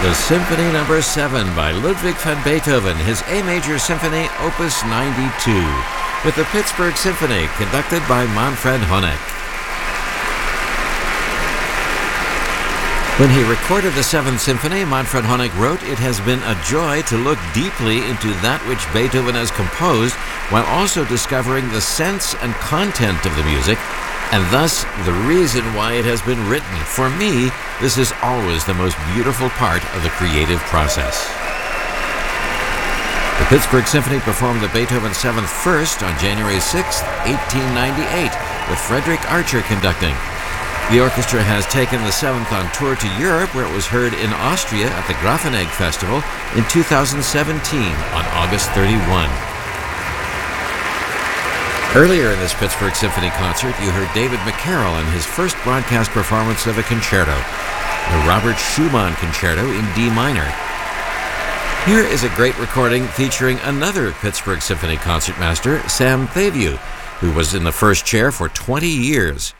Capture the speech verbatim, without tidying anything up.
The Symphony Number seven by Ludwig van Beethoven, his A Major Symphony, Opus ninety-two, with the Pittsburgh Symphony, conducted by Manfred Honeck. When he recorded the Seventh Symphony, Manfred Honeck wrote, "It has been a joy to look deeply into that which Beethoven has composed, while also discovering the sense and content of the music, and thus the reason why it has been written. For me, this is always the most beautiful part of the creative process." The Pittsburgh Symphony performed the Beethoven Seventh first on January sixth, eighteen ninety-eight, with Frederick Archer conducting. The orchestra has taken the Seventh on tour to Europe, where it was heard in Austria at the Grafenegg Festival in two thousand seventeen on August thirty-first. Earlier in this Pittsburgh Symphony concert, you heard David McCarroll in his first broadcast performance of a concerto, the Robert Schumann Concerto in D minor. Here is a great recording featuring another Pittsburgh Symphony concertmaster, Sam Thavieu, who was in the first chair for twenty years.